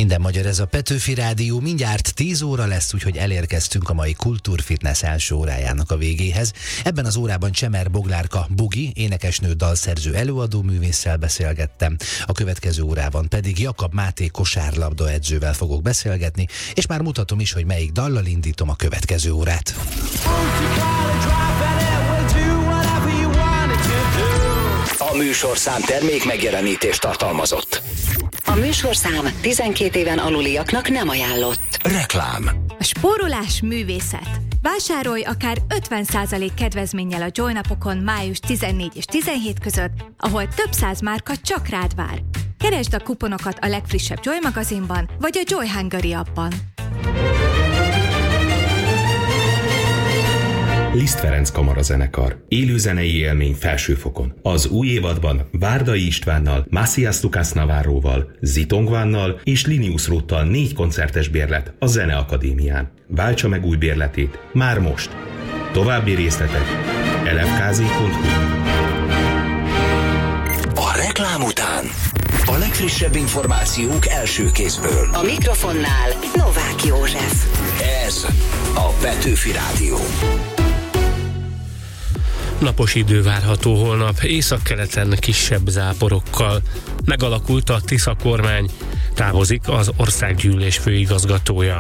Minden magyar, ez a Petőfi Rádió, mindjárt 10 óra lesz, úgyhogy elérkeztünk a mai Kultúrfitness első órájának a végéhez. Ebben az órában Csemer Boglárka Bugi, énekesnő, dalszerző, előadó művésszel beszélgettem, a következő órában pedig Jakab Máté kosárlabda edzővel fogok beszélgetni, és már mutatom is, hogy melyik dallal indítom a következő órát. A műsorszám termék megjelenítést tartalmazott. A műsorszám 12 éven aluliaknak nem ajánlott. Reklám. A spórolás művészet. Vásárolj akár 50% kedvezménnyel a Joy napokon május 14 és 17 között, ahol több száz márka csak rád vár. Keresd a kuponokat a legfrissebb Joy magazinban, vagy a Joy Hungary appban. Liszt Ferenc kamarazenekar. Élőzenei élmény felsőfokon. Az új évadban Várdai Istvánnal, Macias Lucas Navarroval, Zitongvánnal és Linius Rottal 4 koncertes bérlet a Zeneakadémián. Váltsa meg új bérletét már most. További részletek lfkz.hu. A reklám után a legfrissebb információk első kézből. A mikrofonnál Novák József. Ez a Petőfi Rádió. Napos idő várható holnap, északkeleten kisebb záporokkal. Megalakult a Tisza kormány, távozik az országgyűlés főigazgatója.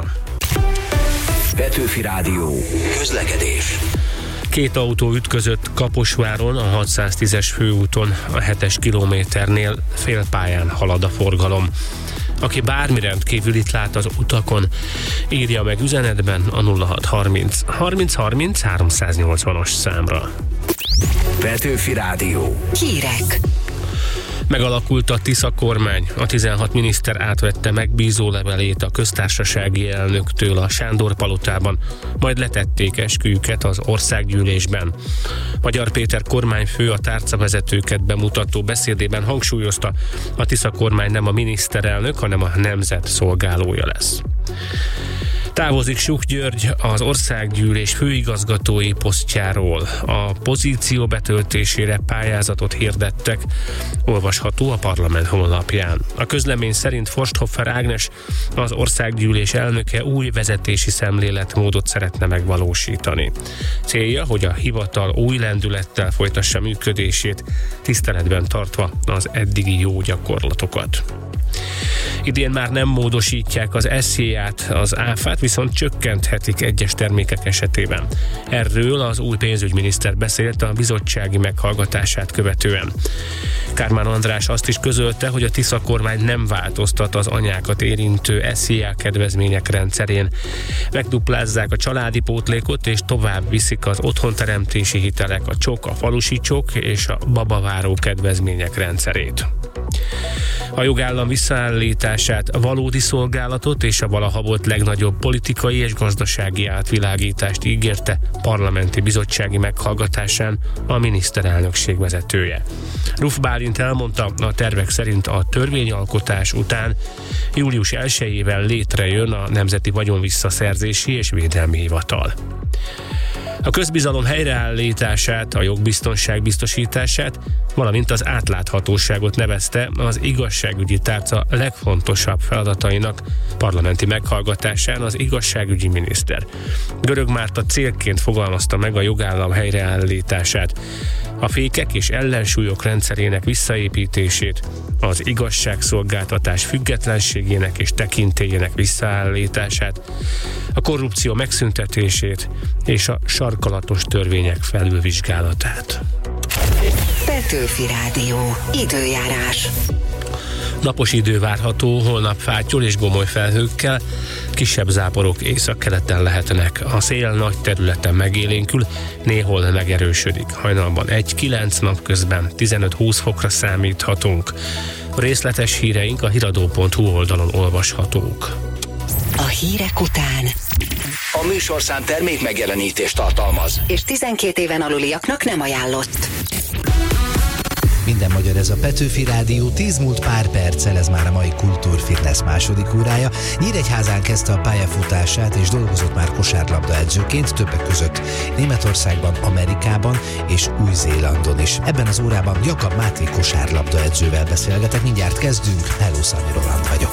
Petőfi Rádió. Közlekedés. 2 autó ütközött Kaposváron, a 610-es főúton, a 7-es kilométernél félpályán halad a forgalom. Aki bármi rendkívülit lát az utakon, írja meg üzenetben a 0630 30 30 380-as számra. Petőfi Rádió. Hírek. Megalakult a Tisza kormány. A 16 miniszter átvette megbízó levelét a köztársasági elnöktől a Sándor-palotában, majd letették esküjüket az országgyűlésben. Magyar Péter kormányfő a tárcavezetőket bemutató beszédében hangsúlyozta, a Tisza kormány nem a miniszterelnök, hanem a nemzet szolgálója lesz. Távozik Suk György az országgyűlés főigazgatói posztjáról. A pozíció betöltésére pályázatot hirdettek, olvasható a parlament honlapján. A közlemény szerint Forsthoffer Ágnes, az országgyűlés elnöke új vezetési szemléletmódot szeretne megvalósítani. Célja, hogy a hivatal új lendülettel folytassa működését, tiszteletben tartva az eddigi jó gyakorlatokat. Idén már nem módosítják az SZIA-t, az áfát, viszont csökkenthetik egyes termékek esetében. Erről az új pénzügyminiszter beszélt a bizottsági meghallgatását követően. Kármán András azt is közölte, hogy a Tisza kormány nem változtat az anyákat érintő SZIA kedvezmények rendszerén. Megduplázzák a családi pótlékot, és tovább viszik az otthonteremtési hitelek, a csok, a falusi csok és a babaváró kedvezmények rendszerét. A jogállam visszaállítását, a valódi szolgálatot és a valaha volt legnagyobb politikai és gazdasági átvilágítást ígérte parlamenti bizottsági meghallgatásán a miniszterelnökség vezetője. Ruf Bálint elmondta, a tervek szerint a törvényalkotás után július 1-ével létrejön a Nemzeti Vagyonvisszaszerzési és Védelmi Hivatal. A közbizalom helyreállítását, a jogbiztonság biztosítását, valamint az átláthatóságot nevezte az igazságügyi tárca legfontosabb feladatainak parlamenti meghallgatásán az igazságügyi miniszter. Görög Márta célként fogalmazta meg a jogállam helyreállítását, a fékek és ellensúlyok rendszerének visszaépítését, az igazságszolgáltatás függetlenségének és tekintélyének visszaállítását, a korrupció megszüntetését és a sarkalatos törvények felülvizsgálatát. Petőfi Rádió. Időjárás. Napos idő várható, holnap fátyol és gomoly felhőkkel, kisebb záporok északkeleten lehetnek. A szél nagy területen megélénkül, néhol megerősödik. Hajnalban 1-9, napközben 15-20 fokra számíthatunk. A részletes híreink a hiradó.hu oldalon olvashatók. A hírek után A műsorszám termék megjelenítést tartalmaz. és 12 éven aluliaknak nem ajánlott. Minden magyar, ez a Petőfi Rádió, 10 múlt pár perccel, ez már a mai Kultúrfitness második órája. Nyíregyházán kezdte a pályafutását, és dolgozott már kosárlabda edzőként, többek között Németországban, Amerikában és Új-Zélandon is. Ebben az órában Jakab Máté kosárlabda edzővel beszélgetek, mindjárt kezdünk, Hello, Szanyi Roland vagyok.